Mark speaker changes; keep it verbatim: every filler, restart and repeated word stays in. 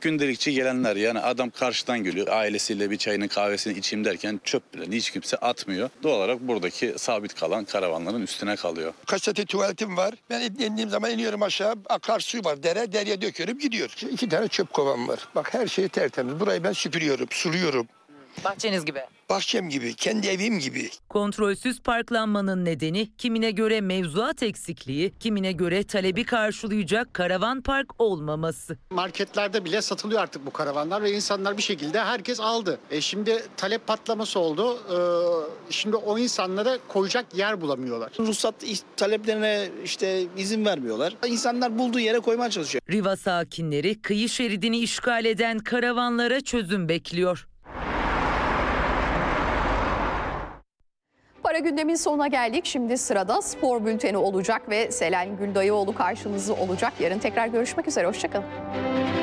Speaker 1: gündelikçi gelenler, yani adam karşıdan geliyor, ailesiyle bir çayını kahvesini içeyim derken çöplerini hiç kimse atmıyor. Doğal olarak buradaki sabit kalan karavanların üstüne kalıyor.
Speaker 2: Kaç tane tuvaletim var. Ben indiğim zaman iniyorum aşağı, akarsu var, dere, dereye döküyorum, gidiyor. Şimdi iki tane çöp kovam var. Bak her şey tertemiz. Burayı ben süpürüyorum, suluyorum.
Speaker 3: Bahçeniz gibi.
Speaker 2: Bahçem gibi, kendi evim gibi.
Speaker 4: Kontrolsüz parklanmanın nedeni kimine göre mevzuat eksikliği, kimine göre talebi karşılayacak karavan park olmaması.
Speaker 5: Marketlerde bile satılıyor artık bu karavanlar ve insanlar bir şekilde herkes aldı. E şimdi talep patlaması oldu. Ee, şimdi o insanlara koyacak yer bulamıyorlar.
Speaker 6: Ruhsat taleplerine işte izin vermiyorlar. İnsanlar bulduğu yere koymaya çalışıyor.
Speaker 4: Riva sakinleri kıyı şeridini işgal eden karavanlara çözüm bekliyor.
Speaker 7: Para gündemin sonuna geldik. Şimdi sırada spor bülteni olacak ve Selen Güldayıoğlu karşınızda olacak. Yarın tekrar görüşmek üzere. Hoşçakalın.